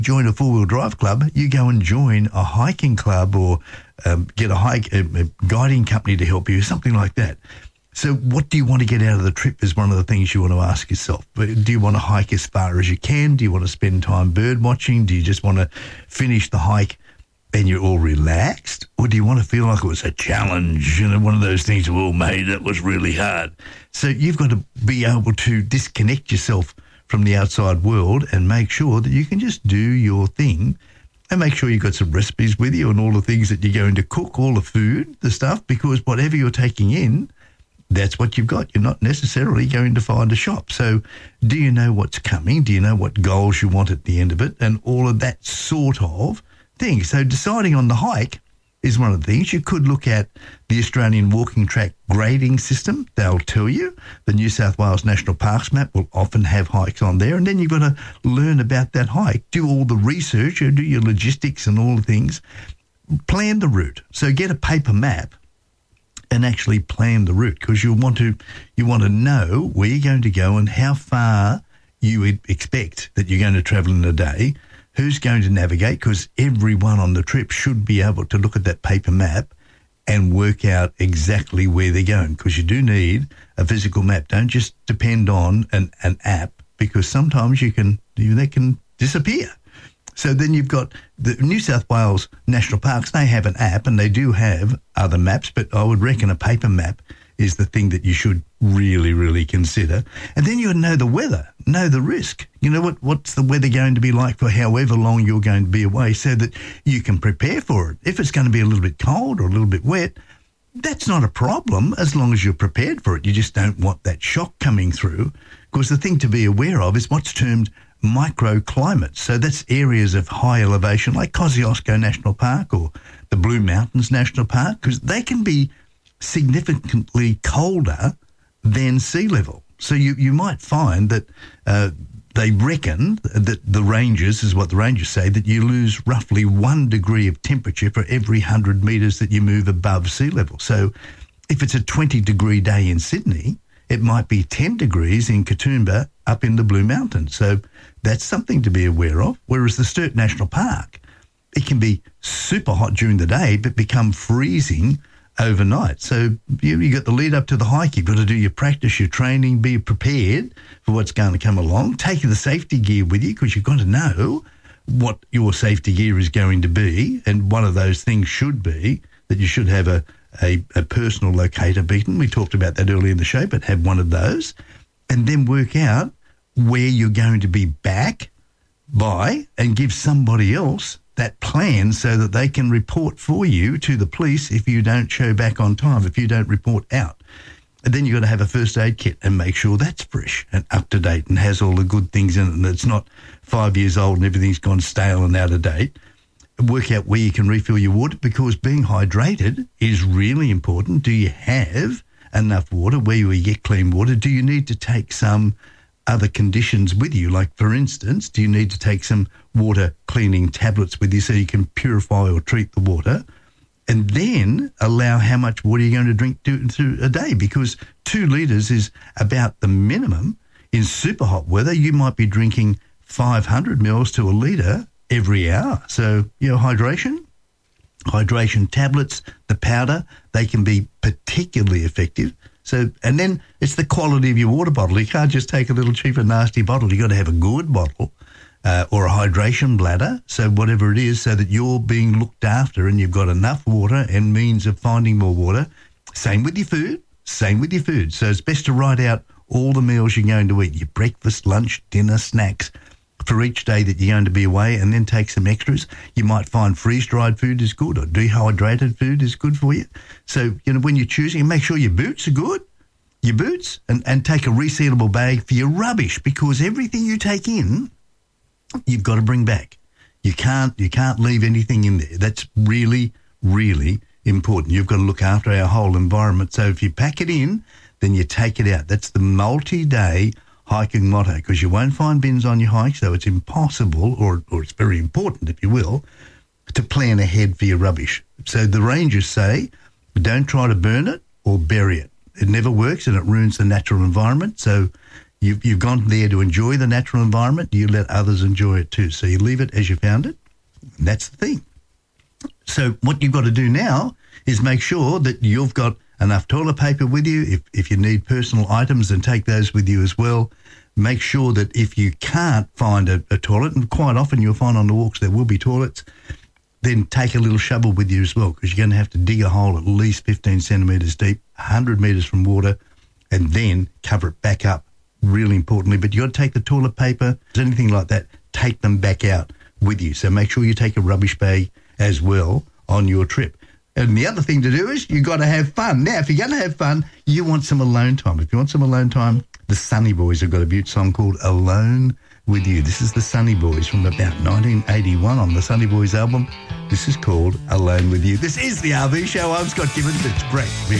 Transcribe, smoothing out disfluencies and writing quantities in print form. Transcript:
join a four-wheel drive club, you go and join a hiking club or get a guiding company to help you, something like that. So what do you want to get out of the trip is one of the things you want to ask yourself. Do you want to hike as far as you can? Do you want to spend time bird watching? Do you just want to finish the hike and you're all relaxed? Or do you want to feel like it was a challenge, one of those things, well, mate, that was really hard. So you've got to be able to disconnect yourself from the outside world and make sure that you can just do your thing and make sure you've got some recipes with you and all the things that you're going to cook, all the food, the stuff, because whatever you're taking in, that's what you've got. You're not necessarily going to find a shop. So do you know what's coming? Do you know what goals you want at the end of it? And all of that sort of thing. So deciding on the hike is one of the things. You could look at the Australian walking track grading system. They'll tell you. The New South Wales National Parks map will often have hikes on there. And then you've got to learn about that hike. Do all the research, do your logistics and all the things. Plan the route. So get a paper map and actually plan the route, because you want to know where you're going to go and how far you would expect that you're going to travel in a day, who's going to navigate, because everyone on the trip should be able to look at that paper map and work out exactly where they're going, because you do need a physical map. Don't just depend on an app, because sometimes they can disappear. So then you've got the New South Wales National Parks. They have an app and they do have other maps, but I would reckon a paper map is the thing that you should really, really consider. And then you know the weather, know the risk. You know what's the weather going to be like for however long you're going to be away, so that you can prepare for it. If it's going to be a little bit cold or a little bit wet, that's not a problem as long as you're prepared for it. You just don't want that shock coming through, because the thing to be aware of is what's termed microclimates. So that's areas of high elevation like Kosciuszko National Park or the Blue Mountains National Park, because they can be significantly colder than sea level. So you might find that they reckon that the ranges, is what the rangers say, that you lose roughly 1 degree of temperature for every 100 metres that you move above sea level. So if it's a 20-degree day in Sydney, it might be 10 degrees in Katoomba up in the Blue Mountains. So that's something to be aware of. Whereas the Sturt National Park, it can be super hot during the day but become freezing overnight. So you got the lead up to the hike. You've got to do your practice, your training, be prepared for what's going to come along. Take the safety gear with you, because you've got to know what your safety gear is going to be. And one of those things should be that you should have a personal locator beacon. We talked about that earlier in the show, but have one of those. And then work out where you're going to be back by and give somebody else that plan so that they can report for you to the police if you don't show back on time, if you don't report out. And then you've got to have a first aid kit and make sure that's fresh and up to date and has all the good things in it, and it's not 5 years old and everything's gone stale and out of date. Work out where you can refill your water, because being hydrated is really important. Do you have enough water? Where will you get clean water? Do you need to take some other conditions with you? Like, for instance, do you need to take some water cleaning tablets with you so you can purify or treat the water? And then allow how much water you're going to drink through a day, because 2 litres is about the minimum. In super hot weather, you might be drinking 500 mils to a litre every hour. So, hydration tablets, the powder, they can be particularly effective. So, and then it's the quality of your water bottle. You can't just take a little cheaper, nasty bottle. You've got to have a good bottle or a hydration bladder, so whatever it is, so that you're being looked after and you've got enough water and means of finding more water. Same with your food. So it's best to write out all the meals you're going to eat, your breakfast, lunch, dinner, snacks, for each day that you're going to be away, and then take some extras. You might find freeze-dried food is good, or dehydrated food is good for you. So, when you're choosing, make sure your boots are good, and take a resealable bag for your rubbish, because everything you take in, you've got to bring back. You can't leave anything in there. That's really, really important. You've got to look after our whole environment. So if you pack it in, then you take it out. That's the multi-day hiking motto, because you won't find bins on your hike, so it's impossible, or it's very important, if you will, to plan ahead for your rubbish. So the rangers say, don't try to burn it or bury it. It never works and it ruins the natural environment. So You've gone there to enjoy the natural environment. You let others enjoy it too. So you leave it as you found it. And that's the thing. So what you've got to do now is make sure that you've got enough toilet paper with you. If you need personal items, then take those with you as well. Make sure that if you can't find a toilet, and quite often you'll find on the walks there will be toilets, then take a little shovel with you as well, because you're going to have to dig a hole at least 15 centimetres deep, 100 metres from water, and then cover it back up, really importantly. But you've got to take the toilet paper, anything like that, take them back out with you. So make sure you take a rubbish bag as well on your trip. And the other thing to do is you've got to have fun. Now, if you're going to have fun, you want some alone time. If you want some alone time, the Sunny Boys have got a beaut song called Alone With You. This is the Sunny Boys from about 1981 on the Sunny Boys album. This is called Alone With You. This is the RV Show. I'm Scott Gibbons. It's great.